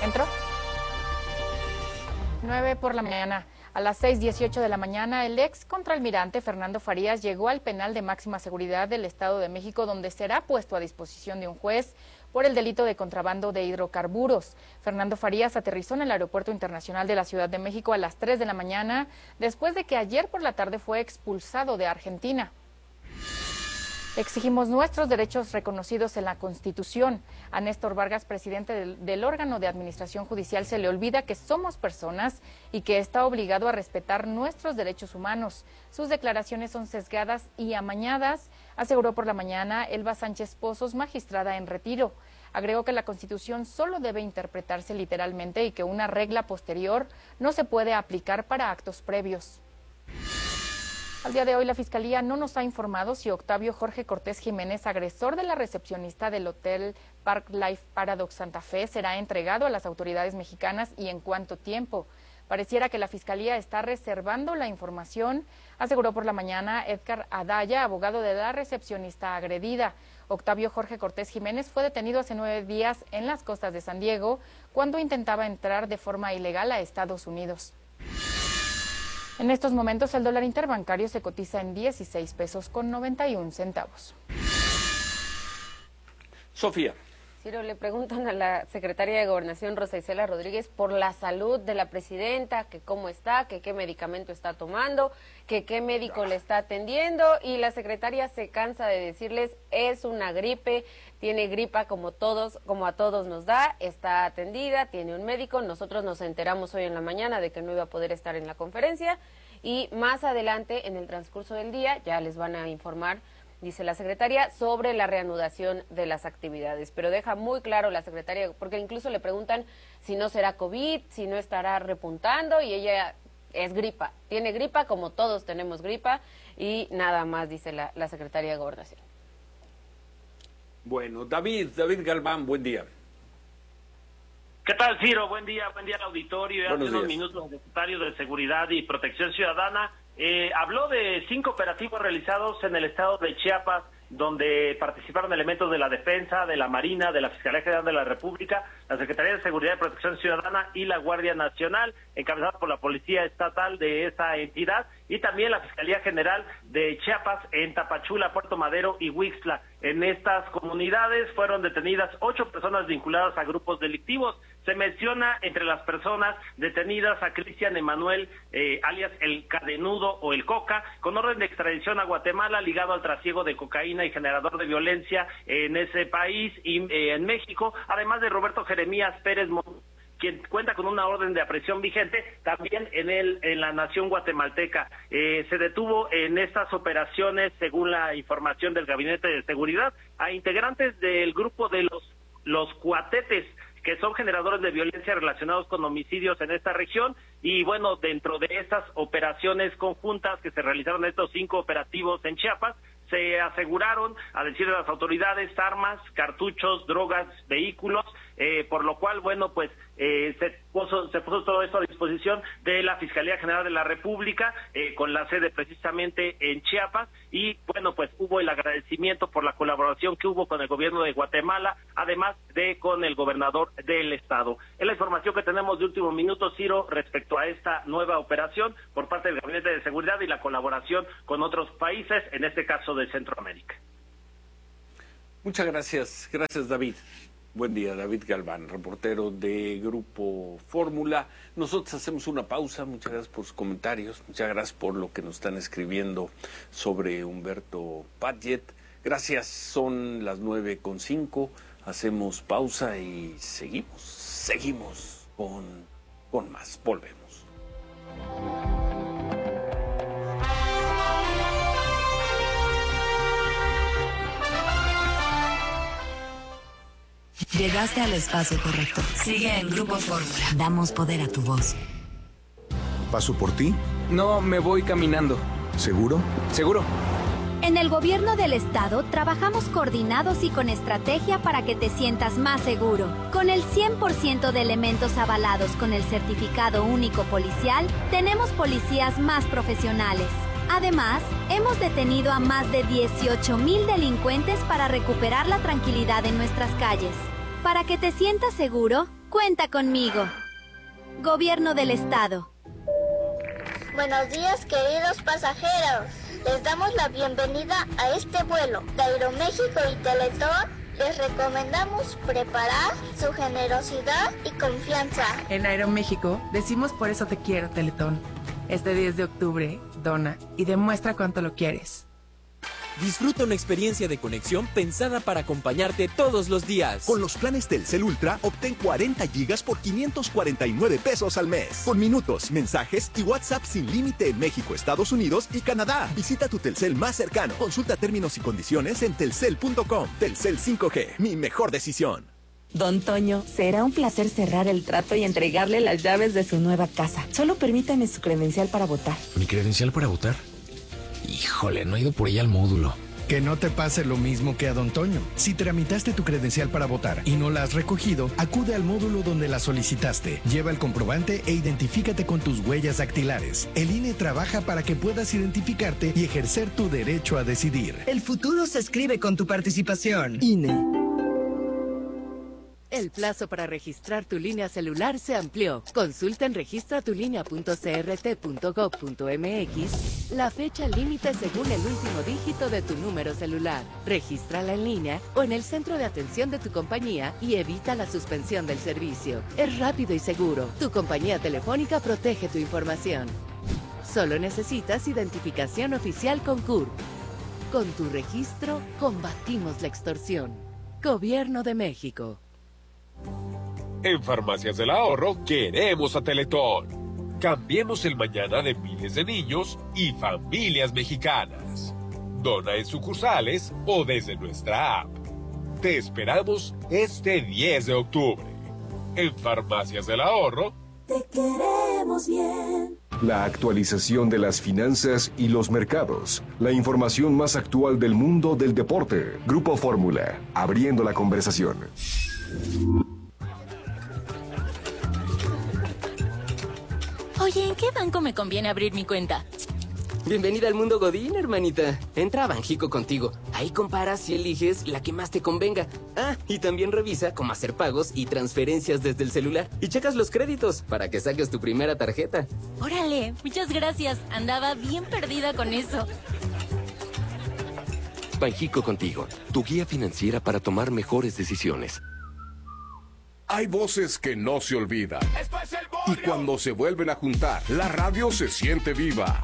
¿Entró? 9 por la mañana. A las 6:18 de la mañana, el ex contraalmirante Fernando Farías llegó al penal de máxima seguridad del Estado de México, donde será puesto a disposición de un juez por el delito de contrabando de hidrocarburos. Fernando Farías aterrizó en el Aeropuerto Internacional de la Ciudad de México a las 3 de la mañana, después de que ayer por la tarde fue expulsado de Argentina. Exigimos nuestros derechos reconocidos en la Constitución. A Néstor Vargas, presidente del órgano de administración judicial, se le olvida que somos personas y que está obligado a respetar nuestros derechos humanos. Sus declaraciones son sesgadas y amañadas, aseguró por la mañana Elba Sánchez Pozos, magistrada en retiro. Agregó que la Constitución solo debe interpretarse literalmente y que una regla posterior no se puede aplicar para actos previos. Al día de hoy, la Fiscalía no nos ha informado si Octavio Jorge Cortés Jiménez, agresor de la recepcionista del Hotel Park Life Paradox Santa Fe, será entregado a las autoridades mexicanas y en cuánto tiempo. Pareciera que la Fiscalía está reservando la información, aseguró por la mañana Edgar Adaya, abogado de la recepcionista agredida. Octavio Jorge Cortés Jiménez fue detenido hace 9 días en las costas de San Diego cuando intentaba entrar de forma ilegal a Estados Unidos. En estos momentos el dólar interbancario se cotiza en 16 pesos con 91 centavos. Sofía. Ciro, le preguntan a la secretaria de Gobernación, Rosa Isela Rodríguez, por la salud de la presidenta, que cómo está, que qué medicamento está tomando, que qué médico le está atendiendo, y la secretaria se cansa de decirles, es una gripe, tiene gripa como a todos nos da, está atendida, tiene un médico. Nosotros nos enteramos hoy en la mañana de que no iba a poder estar en la conferencia, y más adelante, en el transcurso del día, ya les van a informar, dice la secretaria, sobre la reanudación de las actividades. Pero deja muy claro la secretaria, porque incluso le preguntan si no será COVID, si no estará repuntando, y ella es gripa. Tiene gripa como todos tenemos gripa, y nada más, dice la secretaria de Gobernación. Bueno, David Galván, buen día. ¿Qué tal, Ciro? Buen día al auditorio. Hace unos minutos el secretario de Seguridad y Protección Ciudadana habló de 5 operativos realizados en el estado de Chiapas, donde participaron elementos de la Defensa, de la Marina, de la Fiscalía General de la República, la Secretaría de Seguridad y Protección Ciudadana y la Guardia Nacional, encabezada por la Policía Estatal de esa entidad, y también la Fiscalía General de Chiapas en Tapachula, Puerto Madero y Huixtla. En estas comunidades fueron detenidas 8 personas vinculadas a grupos delictivos. Se menciona entre las personas detenidas a Cristian Emanuel, alias el Cadenudo o el Coca, con orden de extradición a Guatemala, ligado al trasiego de cocaína y generador de violencia en ese país y en México, además de Roberto Jeremías Pérez, quien cuenta con una orden de aprehensión vigente también en la nación guatemalteca. Se detuvo en estas operaciones, según la información del Gabinete de Seguridad, a integrantes del grupo de los Cuatetes, que son generadores de violencia relacionados con homicidios en esta región. Y bueno, dentro de estas operaciones conjuntas que se realizaron, estos 5 operativos en Chiapas, se aseguraron, a decir de las autoridades, armas, cartuchos, drogas, vehículos, por lo cual, bueno, pues se puso todo esto a disposición de la Fiscalía General de la República, con la sede precisamente en Chiapas, y bueno, pues hubo el agradecimiento por la colaboración que hubo con el gobierno de Guatemala, además de con el gobernador del estado. Es la información que tenemos de último minuto, Ciro, respecto a esta nueva operación por parte del Gabinete de Seguridad y la colaboración con otros países, en este caso de Centroamérica. Muchas gracias. Gracias, David. Buen día, David Galván, reportero de Grupo Fórmula. Nosotros hacemos una pausa. Muchas gracias por sus comentarios. Muchas gracias por lo que nos están escribiendo sobre Humberto Padgett. Gracias. Son las 9:05. Hacemos pausa y seguimos con más. Volvemos. Llegaste al espacio correcto. Sigue en Grupo Fórmula. Damos poder a tu voz. ¿Paso por ti? No, me voy caminando. ¿Seguro? Seguro. En el gobierno del estado trabajamos coordinados y con estrategia para que te sientas más seguro. Con el 100% de elementos avalados con el certificado único policial, tenemos policías más profesionales. Además, hemos detenido a más de 18,000 delincuentes para recuperar la tranquilidad en nuestras calles. Para que te sientas seguro, Cuenta conmigo. Gobierno del Estado. Buenos días, queridos pasajeros. Les damos la bienvenida a este vuelo. De Aeroméxico y Teletón les recomendamos preparar su generosidad y confianza. En Aeroméxico decimos por eso te quiero, Teletón. Este 10 de octubre, dona y demuestra cuánto lo quieres. Disfruta una experiencia de conexión pensada para acompañarte todos los días. Con los planes Telcel Ultra, obtén 40 gigas por 549 pesos al mes. Con minutos, mensajes y WhatsApp sin límite en México, Estados Unidos y Canadá. Visita tu Telcel más cercano. Consulta términos y condiciones en telcel.com. Telcel 5G, mi mejor decisión. Don Toño, será un placer cerrar el trato y entregarle las llaves de su nueva casa. Solo permítame su credencial para votar. ¿Mi credencial para votar? Híjole, no he ido por ella al módulo. Que no te pase lo mismo que a Don Toño. Si tramitaste tu credencial para votar y no la has recogido, acude al módulo donde la solicitaste. Lleva el comprobante e identifícate con tus huellas dactilares. El INE trabaja para que puedas identificarte y ejercer tu derecho a decidir. El futuro se escribe con tu participación. INE. El plazo para registrar tu línea celular se amplió. Consulta en registratulinea.crt.gov.mx la fecha límite según el último dígito de tu número celular. Regístrala en línea o en el centro de atención de tu compañía y evita la suspensión del servicio. Es rápido y seguro. Tu compañía telefónica protege tu información. Solo necesitas identificación oficial con CURP. Con tu registro, combatimos la extorsión. Gobierno de México. En Farmacias del Ahorro queremos a Teletón. Cambiemos el mañana de miles de niños y familias mexicanas. Dona en sucursales o desde nuestra app. Te esperamos este 10 de octubre. En Farmacias del Ahorro. Te queremos bien. La actualización de las finanzas y los mercados. La información más actual del mundo del deporte. Grupo Fórmula. Abriendo la conversación. Oye, ¿en qué banco me conviene abrir mi cuenta? Bienvenida al mundo Godín, hermanita. Entra a Banjico contigo. Ahí comparas y eliges la que más te convenga. Ah, y también revisa cómo hacer pagos y transferencias desde el celular. Y checas los créditos para que saques tu primera tarjeta. Órale, muchas gracias. Andaba bien perdida con eso. Banjico contigo, tu guía financiera para tomar mejores decisiones. Hay voces que no se olvidan. Y cuando se vuelven a juntar, la radio se siente viva.